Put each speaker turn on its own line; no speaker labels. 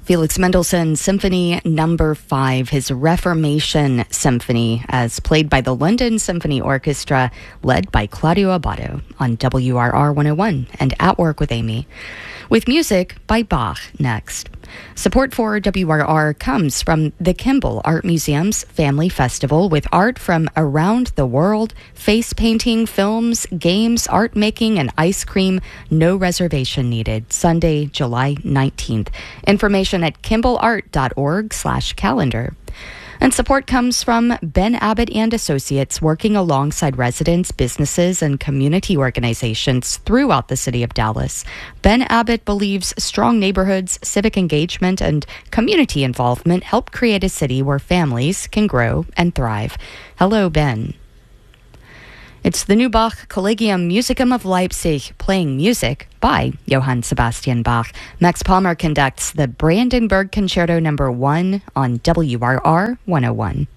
Felix Mendelssohn's Symphony Number 5, his Reformation Symphony, as played by the London Symphony Orchestra, led by Claudio Abbado on WRR 101 and At Work with Amy. With music by Bach next. Support for WRR comes from the Kimball Art Museum's Family Festival with art from around the world, face painting, films, games, art making, and ice cream. No reservation needed. Sunday, July 19th. Information at kimballart.org/calendar. And support comes from Ben Abbott and Associates, working alongside residents, businesses, and community organizations throughout the city of Dallas. Ben Abbott believes strong neighborhoods, civic engagement, and community involvement help create a city where families can grow and thrive. Hello, Ben. It's the new Bach Collegium Musicum of Leipzig, playing music by Johann Sebastian Bach. Max Palmer conducts the Brandenburg Concerto No. 1 on WRR 101.